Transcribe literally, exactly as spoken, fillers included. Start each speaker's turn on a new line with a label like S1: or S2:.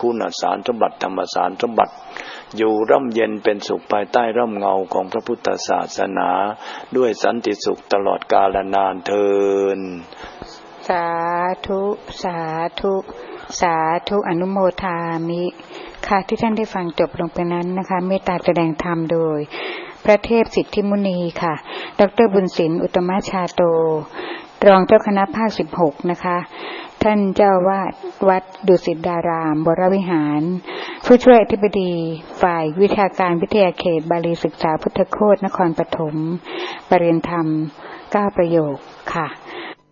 S1: คุณสารสมบัติธรรมสารสมบัติอยู่ร่มเย็นเป็นสุขภายใต้ร่มเงาของพระพุทธศาสนาด้วยสันติสุขตลอดกาลนานเทอญ
S2: สาธุสาธุสาธุอนุโมทามิค่ะที่ท่านได้ฟังจบลงไปนั้นนะคะเมตตาแสดงธรรมโดยพระเทพสิทธิมุนีค่ะดร.บุญศิลป์อุตตมชาโตรองเจ้าคณะภาคสิบหกนะคะท่านเจ้าวาดวัดดุสิตดารามวรวิหารผู้ช่วยอธิบดีฝ่ายวิชาการวิทยาเขตบาลีศึกษาพุทธโคตนครปฐมปริญญาธรรมเก้าประโยคค่ะ